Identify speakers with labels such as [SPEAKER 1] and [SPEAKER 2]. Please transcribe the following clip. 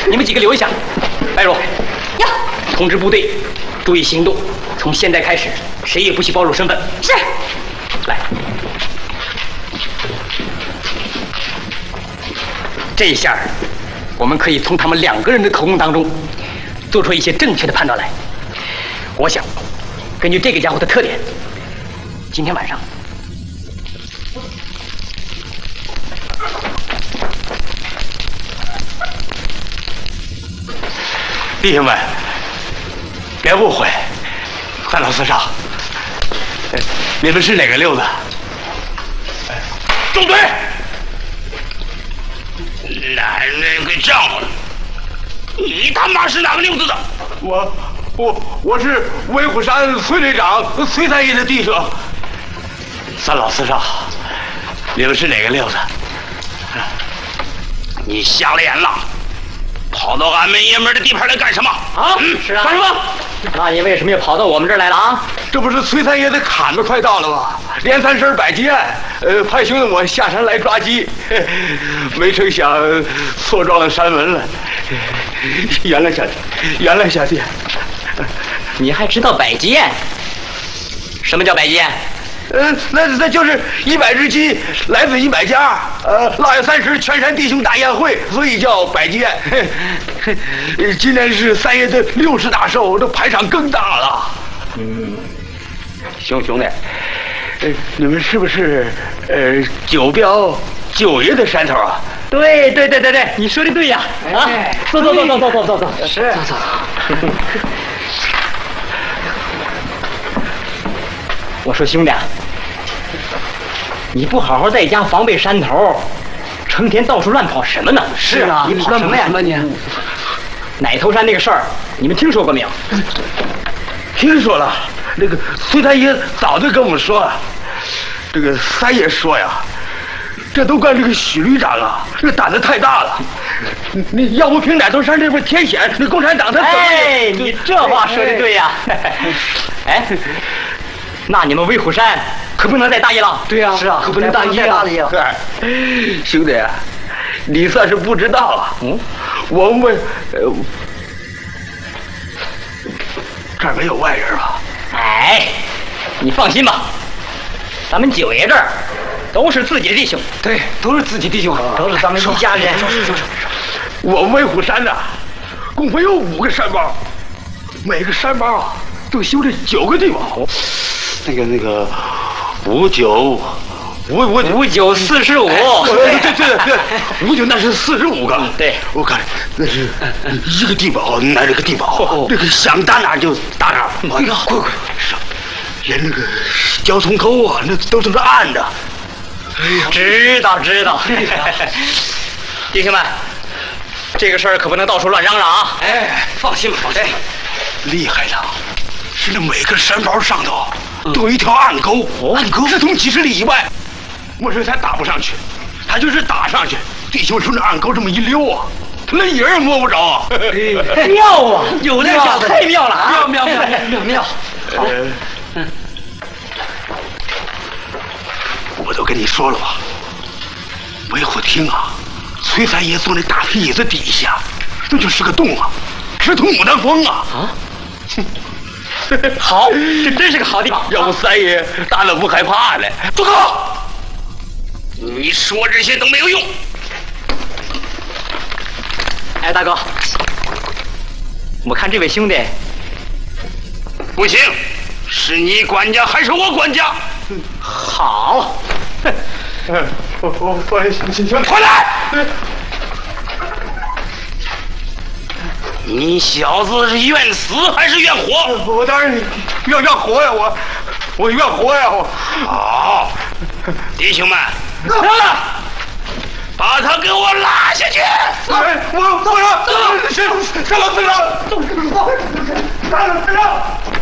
[SPEAKER 1] 你们几个留一下。白茹，
[SPEAKER 2] 有。
[SPEAKER 1] 通知部队，注意行动。从现在开始，谁也不许暴露身份。
[SPEAKER 2] 是。
[SPEAKER 1] 来，这一下，我们可以从他们2个人的口供当中，做出一些正确的判断来。我想，根据这个家伙的特点，今天晚上。
[SPEAKER 3] 弟兄们，别误会，3老4少，你们是哪个溜子？
[SPEAKER 4] 中队，那个账户，你他妈是哪个溜子的？
[SPEAKER 3] 我是威虎山崔队长崔三爷的弟兄。3老4少，你们是哪个溜子？
[SPEAKER 4] 你瞎了眼了！跑到俺们爷们的地盘来干什么？
[SPEAKER 1] 啊，是啊，干什么？那你为什么又跑到我们这儿来了啊？
[SPEAKER 3] 这不是崔三爷的砍子快到了吗？连3声摆鸡案，派兄弟我下山来抓鸡，没成想错撞了山门了。原谅小弟。
[SPEAKER 1] 你还知道摆鸡案？什么叫摆鸡案？
[SPEAKER 3] 那就是100只鸡来自100家，腊月30全山弟兄大宴会，所以叫摆鸡宴。今年是3爷的60大寿，这排场更大了。兄弟，你们是不是九彪九爷的山头啊？
[SPEAKER 1] 对，你说的对呀！啊，走，是，走。我说兄弟，你不好好在家防备山头，成天到处乱跑什么呢？
[SPEAKER 3] 是啊，
[SPEAKER 1] 你跑什么呀？你奶头山那个事儿，你们听说过没有？
[SPEAKER 3] 听说了，那个崔三爷早就跟我们说了。这个三爷说呀，这都怪这个许旅长啊，这胆子太大了。你要不凭奶头山这边天险，那共产党他怎么？
[SPEAKER 1] 哎，你这话说的对呀。哎，那你们威虎山可不能再大意了。
[SPEAKER 3] 对呀，
[SPEAKER 1] 是啊，
[SPEAKER 3] 可不能大意啊。兄弟，你算是不知道啊。我们这儿没有外人吧？
[SPEAKER 1] 哎，你放心吧，咱们九爷这儿都是自己的弟兄。
[SPEAKER 3] 对，都是自己弟兄，
[SPEAKER 1] 都是咱们一家人。
[SPEAKER 3] 我们威虎山呐，共分有5个山包，每个山包啊都修着9个地堡。那个5945，对，59那是45个。
[SPEAKER 1] 对，
[SPEAKER 3] 我看那是一个地堡挨着个地堡，那个想打哪就打哪。哎呀，快，连那个交通沟啊，那都是暗的。哎呀，
[SPEAKER 1] 知道。弟兄们，这个事儿可不能到处乱嚷嚷啊！
[SPEAKER 3] 哎，
[SPEAKER 1] 放心吧。
[SPEAKER 3] 厉害了，是那每个山包上头都有一条暗沟，暗沟是从几十里以外，没事才打不上去，他就是打上去，弟兄从那暗沟这么一溜啊，他连影也摸不着啊！
[SPEAKER 1] 妙啊，有那小子太妙了啊！妙。好，
[SPEAKER 3] 我都跟你说了吧，维护厅啊，崔三爷坐那大皮椅子底下，那就是个洞啊，直通牡丹峰啊！
[SPEAKER 1] 好，这真是个好地方。
[SPEAKER 3] 要不三爷打了不害怕呢？
[SPEAKER 4] 住口！你说这些都没有用。
[SPEAKER 1] 哎，大哥，我看这位兄弟
[SPEAKER 4] 不行，是你管家还是我管家？
[SPEAKER 1] 好。
[SPEAKER 3] 我
[SPEAKER 4] 快来！你小子是愿死还是愿活？
[SPEAKER 3] 我当然愿活呀，我愿活呀，我。
[SPEAKER 4] 好，弟兄们，把他给我拉下去！
[SPEAKER 3] 我走，上老四上，上老四上。